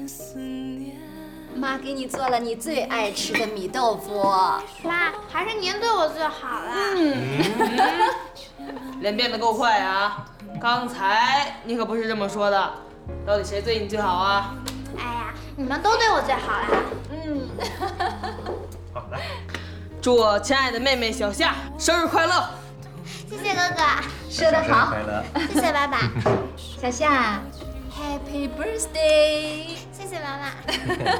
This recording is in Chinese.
妈给你做了你最爱吃的米豆腐。 妈，还是您对我最好啦。 脸变得够快啊！刚才你可不是这么说的，到底谁对你最好啊？ 哎呀，你们都对我最好啦。 好，来， 祝我亲爱的妹妹小夏生日快乐！ 谢谢哥哥， 说得好， 快乐。 谢谢爸爸， 小夏，Happy Birthday！ 谢谢妈妈。